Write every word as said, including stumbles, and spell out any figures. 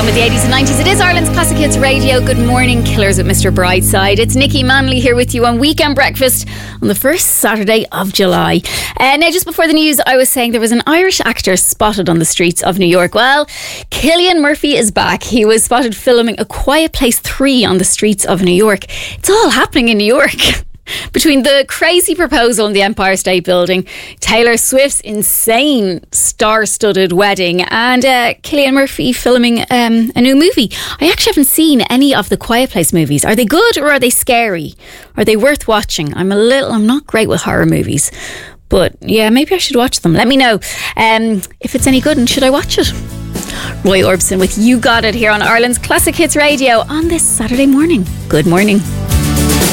with the eighties and nineties. It is Ireland's Classic Hits Radio. Good morning, Killers with Mister Brightside. It's Nikki Manley here with you on Weekend Breakfast on the first Saturday of July. Uh, now, just before the news, I was saying there was an Irish actor spotted on the streets of New York. Well, Cillian Murphy is back. He was spotted filming A Quiet Place three on the streets of New York. It's all happening in New York. Between the crazy proposal in the Empire State Building, Taylor Swift's insane star-studded wedding, and uh, Cillian Murphy filming um, a new movie. I actually haven't seen any of the Quiet Place movies. Are they good or are they scary? Are they worth watching? I'm a little, I'm not great with horror movies, but yeah, maybe I should watch them. Let me know um, if it's any good and should I watch it? Roy Orbison with You Got It here on Ireland's Classic Hits Radio on this Saturday morning. Good morning.